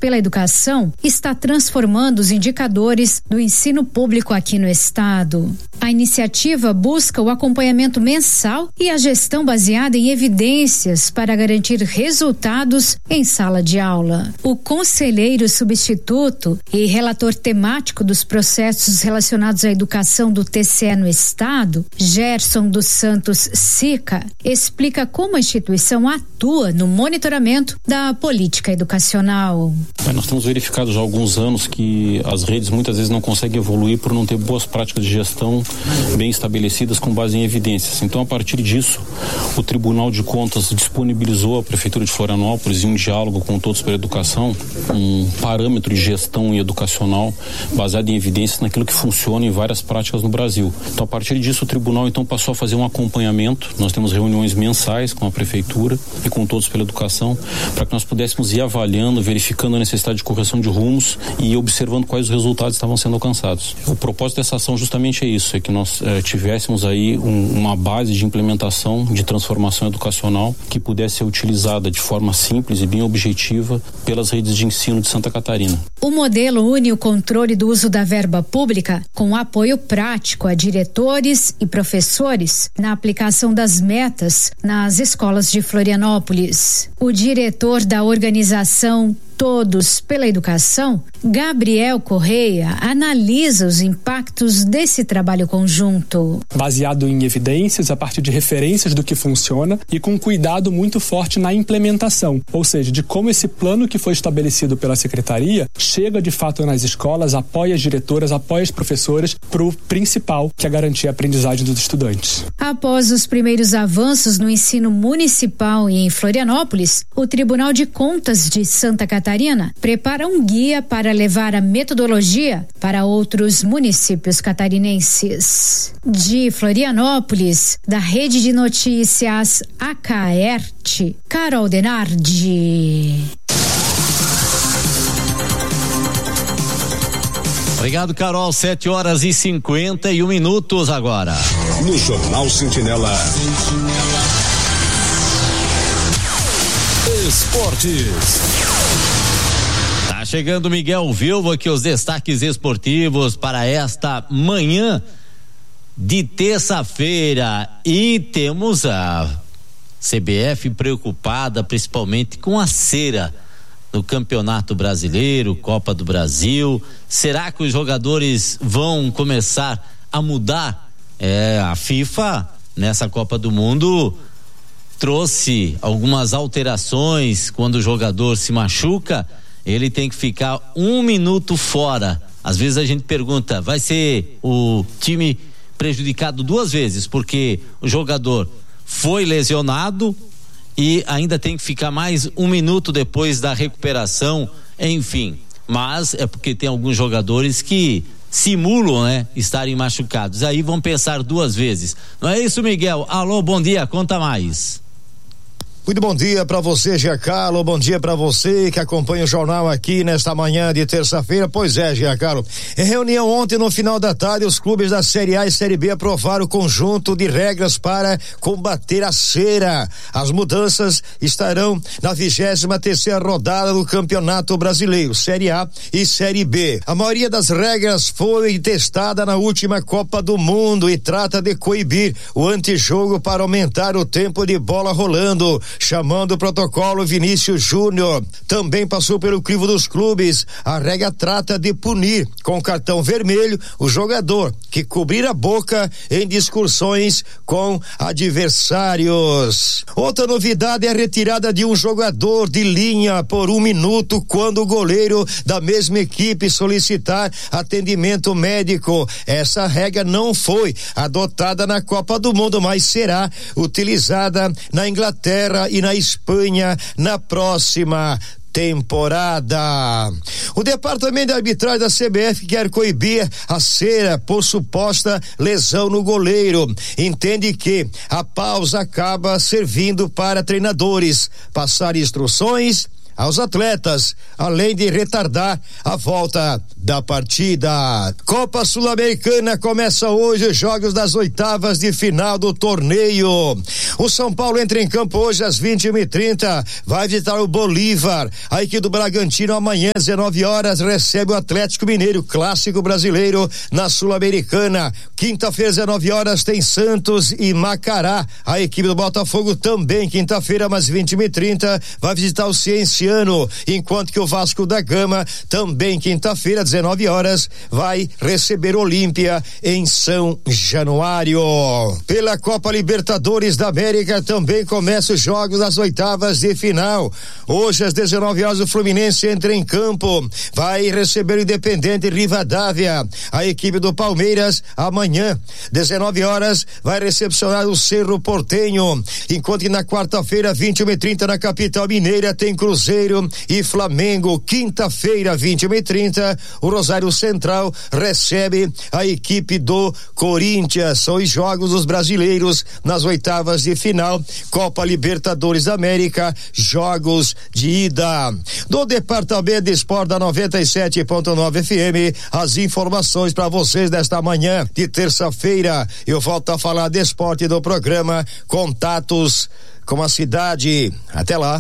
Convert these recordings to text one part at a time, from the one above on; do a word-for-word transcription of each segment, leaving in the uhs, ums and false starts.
pela Educação está transformando os indicadores do ensino público aqui no estado. A iniciativa busca o acompanhamento mensal e a gestão baseada em evidências para garantir resultados em sala de aula. O conselheiro substituto e relator temático dos processos relacionados à educação do T C E no estado, Gerson dos Santos Sica, explica como a instituição atua no monitoramento da política educacional. Nós temos verificado já há alguns anos que as redes muitas vezes não conseguem evoluir por não ter boas práticas de gestão bem estabelecidas com base em evidências. Então, a partir disso, o Tribunal de Contas disponibilizou à Prefeitura de Florianópolis, em um diálogo com todos pela educação, um parâmetro de gestão educacional baseado em evidências naquilo que funciona em várias práticas no Brasil. Então, a partir disso, o Tribunal então passou a fazer um acompanhamento. Nós temos reuniões mensais com a Prefeitura e com todos pela educação, para que nós pudéssemos ir avaliando, verificando a necessidade de correção de rumos e observando quais os resultados estavam sendo alcançados. O propósito dessa ação justamente é isso, é que nós eh, tivéssemos aí um, uma base de implementação de transformação educacional que pudesse ser utilizada de forma simples e bem objetiva pelas redes de ensino de Santa Catarina. O modelo une o controle do uso da verba pública com apoio prático a diretores e professores na aplicação das metas nas escolas de Florianópolis. O diretor da organização Todos pela Educação, Gabriel Correia, analisa os impactos desse trabalho conjunto. Baseado em evidências, a partir de referências do que funciona e com cuidado muito forte na implementação, ou seja, de como esse plano que foi estabelecido pela Secretaria chega de fato nas escolas, apoia as diretoras, apoia as professoras para o principal, que é garantir a aprendizagem dos estudantes. Após os primeiros avanços no ensino municipal e em Florianópolis, o Tribunal de Contas de Santa Catarina Catarina prepara um guia para levar a metodologia para outros municípios catarinenses. De Florianópolis, da Rede de Notícias Acaerte, Carol Denardi. Obrigado, Carol. Sete horas e cinquenta e um minutos agora. No Jornal Sentinela. Esportes. Tá chegando Miguel Vilva, aqui os destaques esportivos para esta manhã de terça-feira. E temos a C B F preocupada principalmente com a cera no Campeonato Brasileiro, Copa do Brasil. Será que os jogadores vão começar a mudar? É, a FIFA nessa Copa do Mundo trouxe algumas alterações. Quando o jogador se machuca, ele tem que ficar um minuto fora. Às vezes a gente pergunta, vai ser o time prejudicado duas vezes, porque o jogador foi lesionado e ainda tem que ficar mais um minuto depois da recuperação, enfim. Mas é porque tem alguns jogadores que simulam, né, estarem machucados. Aí vão pensar duas vezes. Não é isso, Miguel? Alô, bom dia, conta mais. Muito bom dia para você, Giancarlo, bom dia para você que acompanha o jornal aqui nesta manhã de terça-feira. Pois é, Giancarlo, em reunião ontem no final da tarde, os clubes da Série A e Série B aprovaram o conjunto de regras para combater a cera. As mudanças estarão na vigésima terceira rodada do Campeonato Brasileiro, Série A e Série B. A maioria das regras foi testada na última Copa do Mundo e trata de coibir o antijogo para aumentar o tempo de bola rolando, chamando o protocolo Vinícius Júnior. Também passou pelo crivo dos clubes. A regra trata de punir com cartão vermelho o jogador que cobrir a boca em discussões com adversários. Outra novidade é a retirada de um jogador de linha por um minuto quando o goleiro da mesma equipe solicitar atendimento médico. Essa regra não foi adotada na Copa do Mundo, mas será utilizada na Inglaterra e na Espanha na próxima temporada. O departamento de arbitragem da C B F quer coibir a cera por suposta lesão no goleiro. Entende que a pausa acaba servindo para treinadores passar instruções aos atletas, além de retardar a volta da partida. Copa Sul-Americana começa hoje, os jogos das oitavas de final do torneio. O São Paulo entra em campo hoje às vinte e trinta, vai visitar o Bolívar. A equipe do Bragantino amanhã às dezenove horas recebe o Atlético Mineiro, clássico brasileiro na Sul-Americana. Quinta-feira às dezenove horas tem Santos e Macará. A equipe do Botafogo também quinta-feira às vinte e trinta vai visitar o Cienciano, enquanto que o Vasco da Gama também quinta-feira às dezenove horas vai receber Olímpia em São Januário. Pela Copa Libertadores da América também começam os jogos das oitavas de final. Hoje às dezenove horas o Fluminense entra em campo, vai receber o Independente Rivadavia. A equipe do Palmeiras amanhã dezenove horas vai recepcionar o Cerro Porteño, enquanto que na quarta-feira vinte e uma e trinta na capital mineira tem Cruzeiro e Flamengo. Quinta-feira vinte e uma e trinta o Rosário Central recebe a equipe do Corinthians. São os jogos dos brasileiros nas oitavas de final, Copa Libertadores da América, jogos de ida. Do Departamento de Esporte da noventa e sete ponto nove F M, as informações para vocês desta manhã de terça-feira. Eu volto a falar de esporte do programa Contatos com a Cidade. Até lá.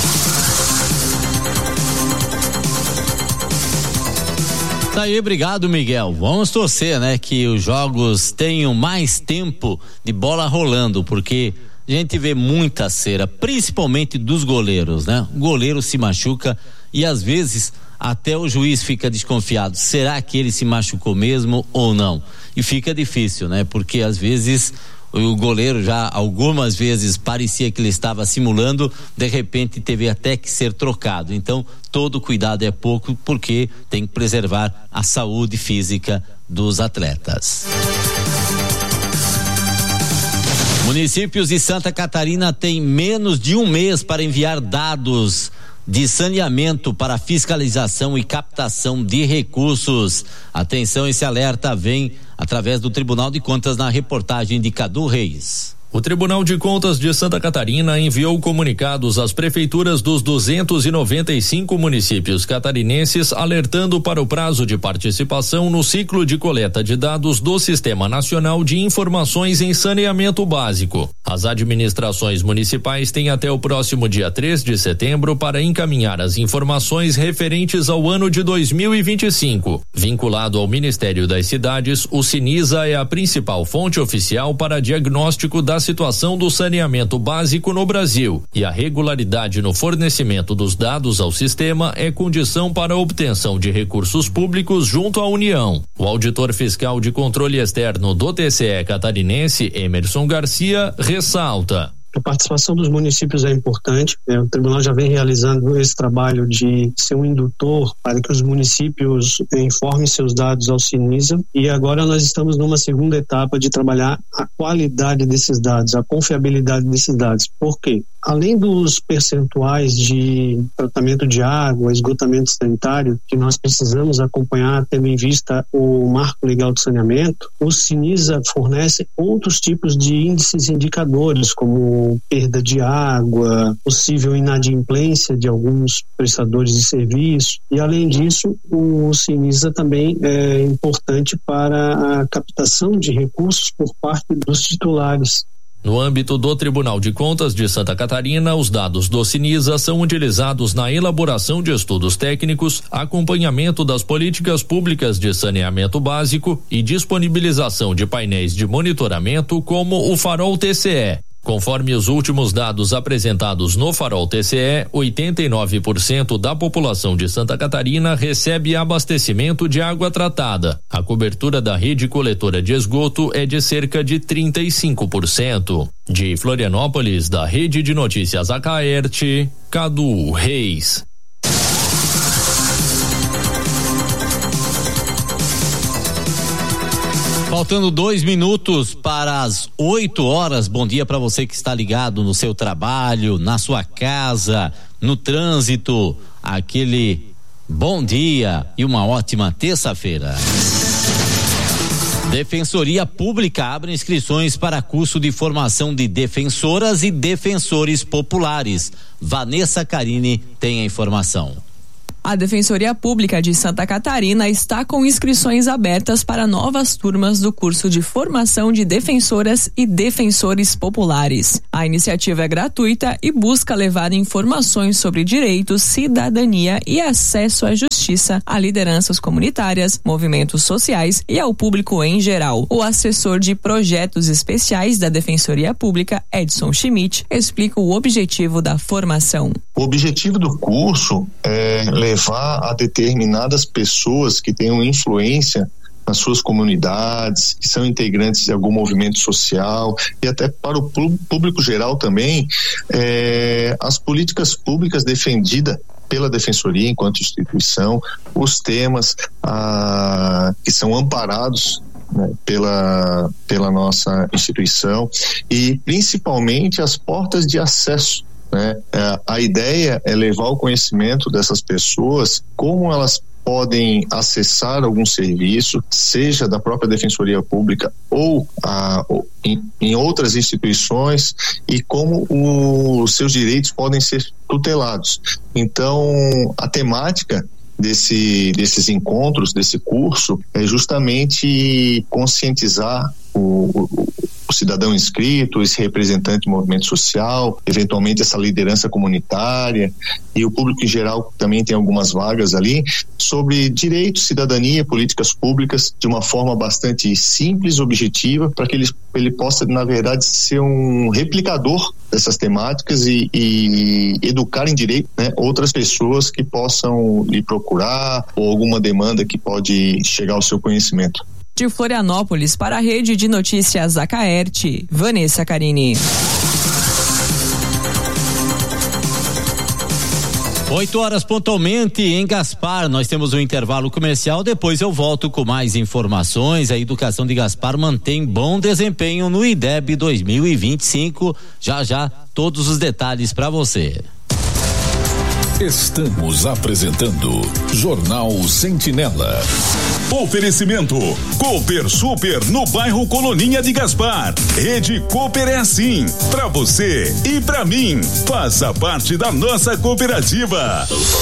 Tá aí, obrigado, Miguel. Vamos torcer, né, que os jogos tenham mais tempo de bola rolando, porque a gente vê muita cera, principalmente dos goleiros, né? O goleiro se machuca e às vezes até o juiz fica desconfiado. Será que ele se machucou mesmo ou não? E fica difícil, né? Porque às vezes o goleiro já algumas vezes parecia que ele estava simulando, de repente teve até que ser trocado. Então todo cuidado é pouco, porque tem que preservar a saúde física dos atletas. Municípios de Santa Catarina têm menos de um mês para enviar dados de saneamento para fiscalização e captação de recursos. Atenção, esse alerta vem através do Tribunal de Contas na reportagem de Cadu Reis. O Tribunal de Contas de Santa Catarina enviou comunicados às prefeituras dos duzentos e noventa e cinco municípios catarinenses, alertando para o prazo de participação no ciclo de coleta de dados do Sistema Nacional de Informações em Saneamento Básico. As administrações municipais têm até o próximo dia três de setembro para encaminhar as informações referentes ao ano de dois mil e vinte e cinco. Vinculado ao Ministério das Cidades, o Sinisa é a principal fonte oficial para diagnóstico da situação do saneamento básico no Brasil, e a regularidade no fornecimento dos dados ao sistema é condição para a obtenção de recursos públicos junto à União. O auditor fiscal de controle externo do T C E catarinense, Emerson Garcia, ressalta: a participação dos municípios é importante. É, o tribunal já vem realizando esse trabalho de ser um indutor para que os municípios informem seus dados ao Sinisa, e agora nós estamos numa segunda etapa de trabalhar a qualidade desses dados, a confiabilidade desses dados. Por quê? Além dos percentuais de tratamento de água, esgotamento sanitário, que nós precisamos acompanhar tendo em vista o marco legal de saneamento, o Sinisa fornece outros tipos de índices e indicadores, como perda de água, possível inadimplência de alguns prestadores de serviço, e além disso, o Sinisa também é importante para a captação de recursos por parte dos titulares. No âmbito do Tribunal de Contas de Santa Catarina, os dados do Sinisa são utilizados na elaboração de estudos técnicos, acompanhamento das políticas públicas de saneamento básico e disponibilização de painéis de monitoramento como o Farol T C E. Conforme os últimos dados apresentados no Farol T C E, oitenta e nove por cento da população de Santa Catarina recebe abastecimento de água tratada. A cobertura da rede coletora de esgoto é de cerca de trinta e cinco por cento. De Florianópolis, da Rede de Notícias Acaerte, Cadu Reis. Faltando dois minutos para as oito horas. Bom dia para você que está ligado no seu trabalho, na sua casa, no trânsito. Aquele bom dia e uma ótima terça-feira. Defensoria Pública abre inscrições para curso de formação de defensoras e defensores populares. Vanessa Carini tem a informação. A Defensoria Pública de Santa Catarina está com inscrições abertas para novas turmas do curso de formação de defensoras e defensores populares. A iniciativa é gratuita e busca levar informações sobre direitos, cidadania e acesso à justiça a lideranças comunitárias, movimentos sociais e ao público em geral. O assessor de projetos especiais da Defensoria Pública, Edson Schmidt, explica o objetivo da formação. O objetivo do curso é levar a determinadas pessoas que tenham influência nas suas comunidades, que são integrantes de algum movimento social e até para o público geral também, é, as políticas públicas defendidas pela Defensoria enquanto instituição, os temas ah, que são amparados né, pela, pela nossa instituição e principalmente as portas de acesso. Né? A ideia é levar o conhecimento dessas pessoas, como elas podem acessar algum serviço, seja da própria Defensoria Pública ou, a, ou em, em outras instituições, e como os seus direitos podem ser tutelados. Então, a temática desse, desses encontros, desse curso, é justamente conscientizar o, o o cidadão inscrito, esse representante do movimento social, eventualmente essa liderança comunitária e o público em geral também tem algumas vagas ali, sobre direitos, cidadania, políticas públicas de uma forma bastante simples, objetiva, para que ele, ele possa, na verdade, ser um replicador dessas temáticas e, e educar em direito, né, outras pessoas que possam lhe procurar ou alguma demanda que pode chegar ao seu conhecimento. De Florianópolis para a Rede de Notícias Acaerte, Vanessa Carini. Oito horas pontualmente em Gaspar, nós temos um intervalo comercial, depois eu volto com mais informações. A educação de Gaspar mantém bom desempenho no I D E B dois mil e vinte e cinco, já já todos os detalhes para você. Estamos apresentando Jornal Sentinela. Oferecimento Cooper Super no bairro Coloninha de Gaspar. Rede Cooper é assim, pra você e pra mim. Faça parte da nossa cooperativa.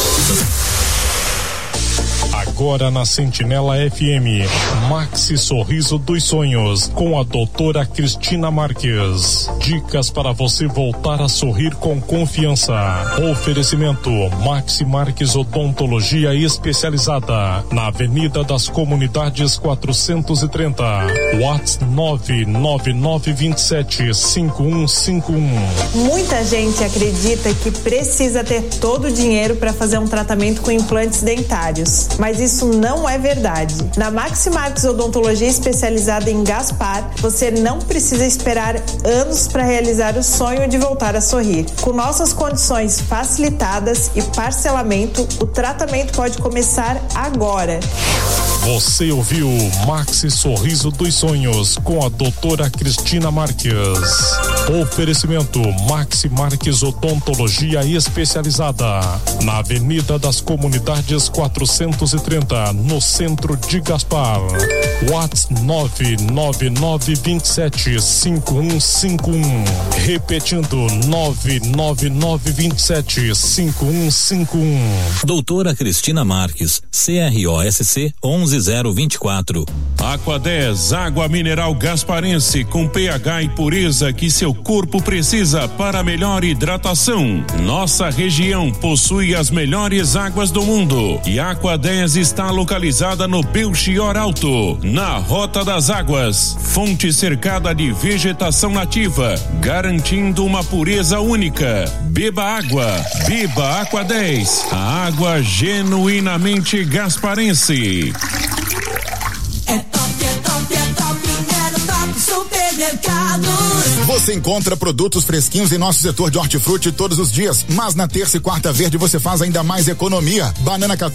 Agora na Sentinela F M, Maxi Sorriso dos Sonhos, com a doutora Cristina Marques. Dicas para você voltar a sorrir com confiança. Oferecimento Maxi Marques Odontologia Especializada, na Avenida das Comunidades quatrocentos e trinta. WhatsApp nove nove nove dois sete cinco um cinco um. Muita gente acredita que precisa ter todo o dinheiro para fazer um tratamento com implantes dentários, mas isso não é verdade. Na Maxi Marques Odontologia Especializada em Gaspar, você não precisa esperar anos para realizar o sonho de voltar a sorrir. Com nossas condições facilitadas e parcelamento, o tratamento pode começar agora. Você ouviu Maxi Sorriso dos Sonhos com a doutora Cristina Marques. Oferecimento Maxi Marques Odontologia Especializada, na Avenida das Comunidades quatrocentos e trinta, no centro de Gaspar. WhatsApp nove nove nove dois sete cinco um cinco um. Repetindo, nove nove nove dois sete cinco um cinco um. Doutora Cristina Marques, C R O S C onze zero vinte e quatro. Aqua dez, água mineral gasparense com pH e pureza que seu corpo precisa para melhor hidratação. Nossa região possui as melhores águas do mundo e a Aqua dez está localizada no Belchior Alto, na Rota das Águas, fonte cercada de vegetação nativa, garantindo uma pureza única. Beba água, beba Aqua dez, a água genuinamente gasparense. É top, é top, é top, é no Top Supermercados. Você encontra produtos fresquinhos em nosso setor de hortifruti todos os dias, mas na terça e quarta verde você faz ainda mais economia. Banana